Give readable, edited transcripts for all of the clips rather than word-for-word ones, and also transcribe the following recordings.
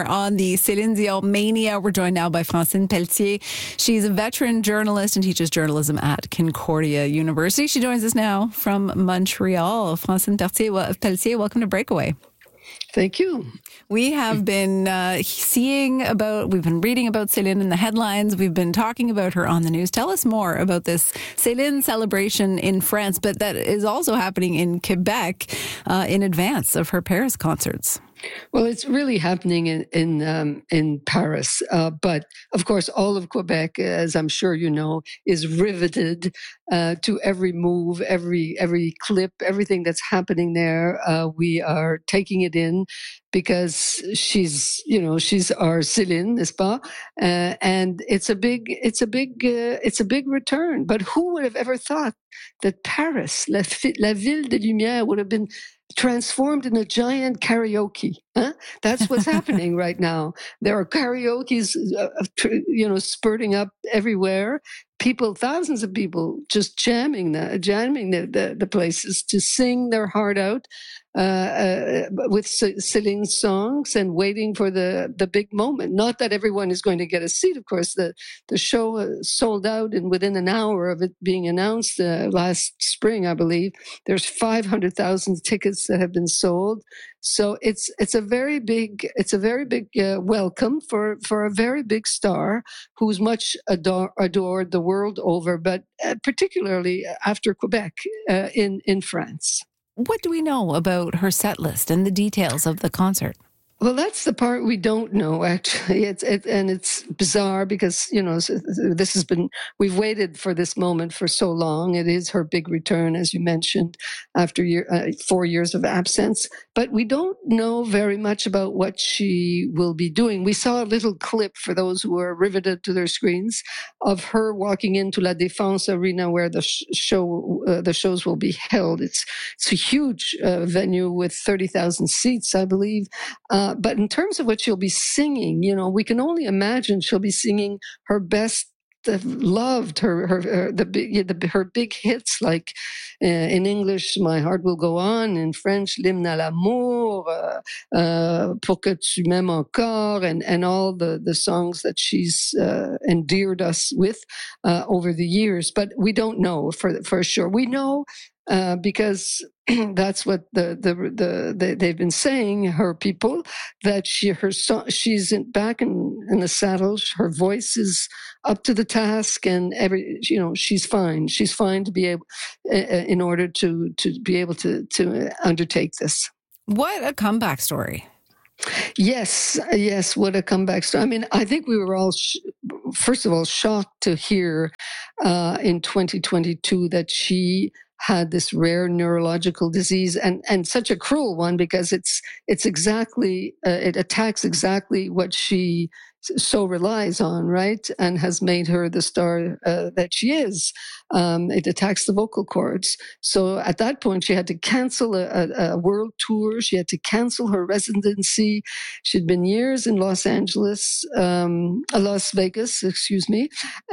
On the Céline Dion mania, we're joined now by Francine Pelletier. She's a veteran journalist and teaches journalism at Concordia University. She joins us now from Montreal. Francine Pelletier, welcome to Breakaway. Thank you. We have been reading about Céline in the headlines. We've been talking about her on the news. Tell us more about this Céline celebration in France, but that is also happening in Quebec in advance of her Paris concerts. Well, it's really happening in Paris, but of course, all of Quebec, as I'm sure you know, is riveted to every move, every clip, everything that's happening there. We are taking it in because she's our Céline, n'est-ce pas? And it's a big return. But who would have ever thought that Paris, la ville des Lumières, would have been transformed in a giant karaoke? Huh? That's what's happening right now. There are karaokes, spurting up everywhere. Thousands of people, just jamming the places to sing their heart out with Céline's songs and waiting for the big moment. Not that everyone is going to get a seat, of course. The show sold out, and within an hour of it being announced last spring, I believe, there's 500,000 tickets that have been sold. So it's a very big welcome for a very big star who's much adored the world over, but particularly after Quebec in France. What do we know about her set list and the details of the concert? Well, that's the part we don't know, actually. It's bizarre because, we've waited for this moment for so long. It is her big return, as you mentioned, after 4 years of absence. But we don't know very much about what she will be doing. We saw a little clip, for those who are riveted to their screens, of her walking into La Défense Arena where the shows will be held. It's a huge venue with 30,000 seats, I believe. But in terms of what she'll be singing, we can only imagine she'll be singing her best loved, her big hits, like in English, My Heart Will Go On, in French, L'Hymne à l'amour, Pour que tu m'aimes encore, and all the songs that she's endeared us with over the years. But we don't know for sure. We know because that's what they've been saying, her people, that she's back in the saddle. Her voice is up to the task, and she's fine. She's fine to be able, in order to be able to undertake this. What a comeback story! Yes, what a comeback story. I mean, I think we were all, first of all, shocked to hear in 2022 that she had this rare neurological disease, and such a cruel one, because it's exactly it attacks exactly what she so relies on, right? And has made her the star that she is. It attacks the vocal cords. So at that point, she had to cancel a world tour. She had to cancel her residency. She'd been years in Las Vegas, excuse me,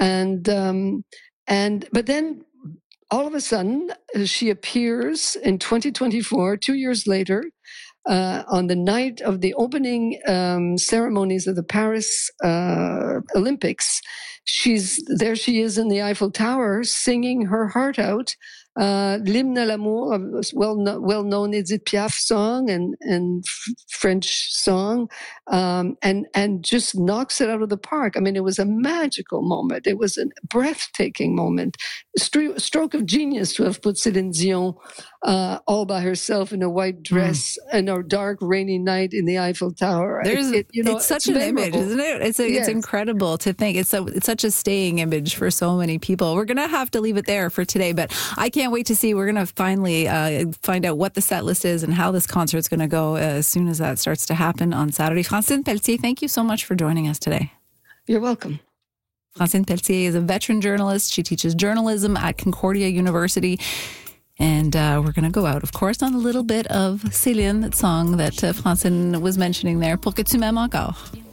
but then all of a sudden, she appears in 2024, 2 years later, on the night of the opening ceremonies of the Paris Olympics. She is in the Eiffel Tower singing her heart out. L'Hymne à l'amour, a well-known Edith Piaf song and French song, and just knocks it out of the park. I mean, it was a magical moment. It was a breathtaking moment. Stroke of genius to have put Céline Dion all by herself in a white dress in a dark, rainy night in the Eiffel Tower. It's such an image, isn't it? It's incredible to think. It's such a staying image for so many people. We're going to have to leave it there for today, but I can't wait to see. We're going to finally find out what the set list is and how this concert's going to go as soon as that starts to happen on Saturday. Francine Pelletier, thank you so much for joining us today. You're welcome. Francine Pelletier is a veteran journalist. She teaches journalism at Concordia University. And we're going to go out, of course, on a little bit of Céline, that song that Francine was mentioning there, Pour que tu m'aimes encore.